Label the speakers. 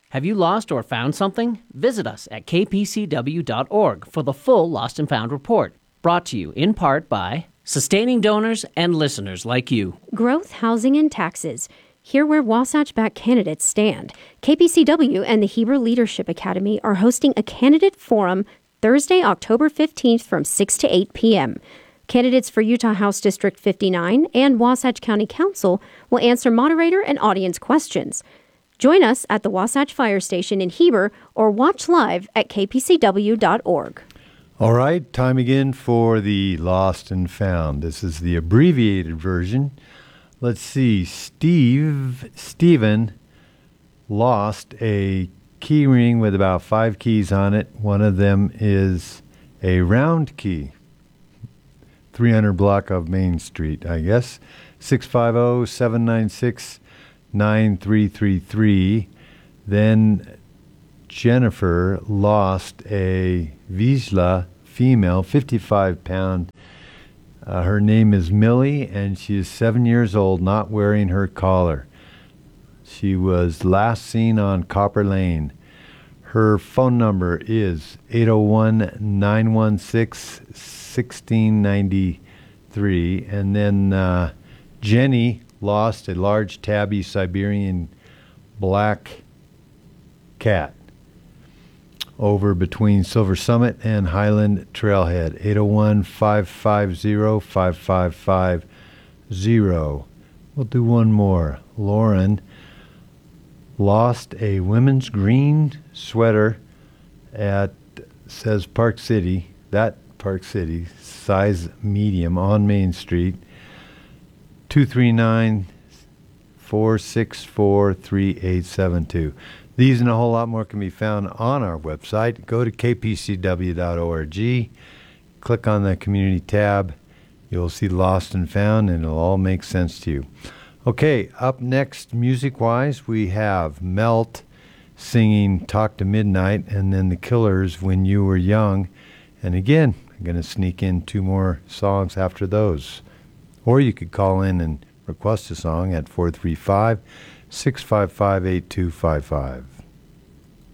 Speaker 1: Have you lost or found something? Visit us at kpcw.org for the full Lost and Found report, brought to you in part by sustaining donors and listeners like you.
Speaker 2: Growth, housing, and taxes. Here where Wasatch-backed candidates stand. KPCW and the Heber Leadership Academy are hosting a candidate forum Thursday, October 15th from 6 to 8 p.m. Candidates for Utah House District 59 and Wasatch County Council will answer moderator and audience questions. Join us at the Wasatch Fire Station in Heber or watch live at kpcw.org.
Speaker 3: All right, time again for the Lost and Found. This is the abbreviated version. Let's see, Stephen lost a key ring with about 5 keys on it. One of them is a round key. 300 block of Main Street, I guess. 650-796-9333. Then Jennifer lost a Vizsla female, 55-pound. Her name is Millie, and she is 7 years old, not wearing her collar. She was last seen on Copper Lane. Her phone number is 801-916-1693. And then Jenny lost a large tabby Siberian black cat over between Silver Summit and Highland Trailhead. 801-550-5550. We'll do one more. Lauren lost a women's green sweater at, says Park City, size medium on Main Street. 239-464-3872. These and a whole lot more can be found on our website. Go to kpcw.org, click on the community tab. You'll see Lost and Found, and it'll all make sense to you. Okay, up next, music-wise, we have Melt singing Talk to Midnight, and then The Killers, When You Were Young. And again, I'm going to sneak in 2 more songs after those. Or you could call in and request a song at 435-655-8255.